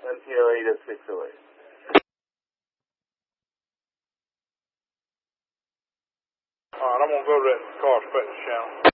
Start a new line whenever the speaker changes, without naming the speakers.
MTO 80608.
Alright, I'm going to go to that car spec channel.